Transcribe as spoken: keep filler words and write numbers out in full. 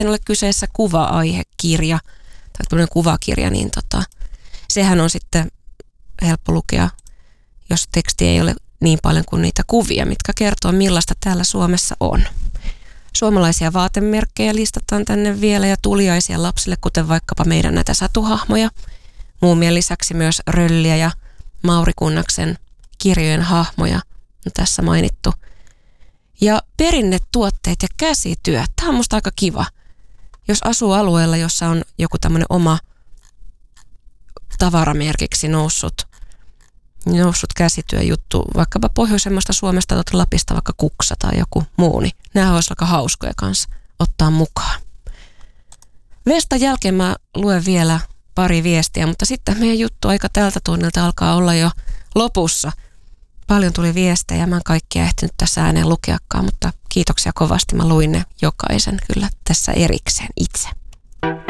en ole kyseessä kuva-aihekirja tai tämmöinen kuvakirja, niin tota, sehän on sitten helppo lukea, jos teksti ei ole niin paljon kuin niitä kuvia, mitkä kertoo millaista täällä Suomessa on. Suomalaisia vaatemerkkejä listataan tänne vielä ja tuliaisia lapsille, kuten vaikkapa meidän näitä satuhahmoja. Muumien lisäksi myös Rölliä ja Mauri Kunnaksen kirjojen hahmoja on tässä mainittu. Ja perinnetuotteet ja käsityö. Tämä on musta aika kiva. Jos asuu alueella, jossa on joku tämmöinen oma tavaramerkiksi noussut, noussut käsityöjuttu, vaikkapa pohjoisemmasta Suomesta tai Lapista vaikka kuksa tai joku muu, niin nämä olisi aika hauskoja kanssa ottaa mukaan. Vestan jälkeen mä luen vielä pari viestiä, mutta sitten meidän juttu aika tältä tunnelta alkaa olla jo lopussa. Paljon tuli viestejä, mä en kaikkia ehtinyt tässä ääneen lukeakaan, mutta kiitoksia kovasti. Mä luin ne jokaisen kyllä tässä erikseen itse.